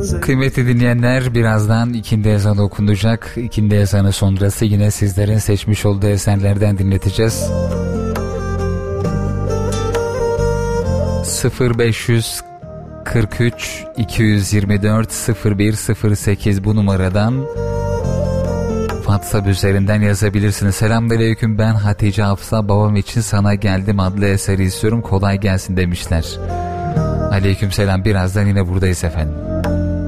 Kıymetli dinleyenler, birazdan ikindi ezanı okunacak. İkindi ezanı sonrası yine sizlerin seçmiş olduğu eserlerden dinleteceğiz. 0543 224 0108 bu numaradan WhatsApp üzerinden yazabilirsiniz. Selamünaleyküm, ben Hatice Hafsa, babam için Sana Geldim adlı eseri istiyorum, kolay gelsin demişler. Aleykümselam, birazdan yine buradayız efendim.